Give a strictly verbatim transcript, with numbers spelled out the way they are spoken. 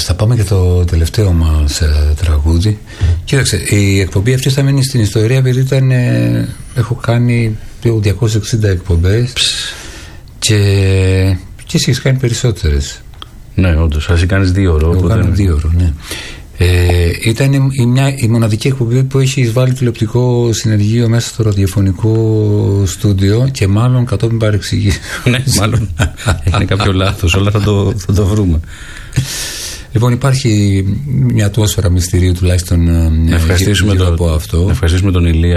θα πάμε και το τελευταίο μας ε, τραγούδι. Κοίταξε, η εκπομπή αυτή θα μείνει στην ιστορία, επειδή ήταν, ε, έχω κάνει διακόσιες εξήντα εκπομπές και, και εσύ έχεις κάνει περισσότερες. Ναι, όντως, θα εσύ κάνεις δύο ώρο. Εγώ κάνω δύο ώρο, ναι. Ε, ήταν η, η, μια, η μοναδική εκπομπή που έχει εισβάλει τηλεοπτικό συνεργείο μέσα στο ραδιοφωνικό στούντιο, και μάλλον κατόπιν παρεξηγήσεων. Ναι, μάλλον είναι κάποιο λάθος, όλα θα το, θα το βρούμε. Λοιπόν, υπάρχει μια ατμόσφαιρα μυστηρίου τουλάχιστον να ευχαριστήσουμε, το, από αυτό. Να ευχαριστήσουμε τον Ηλία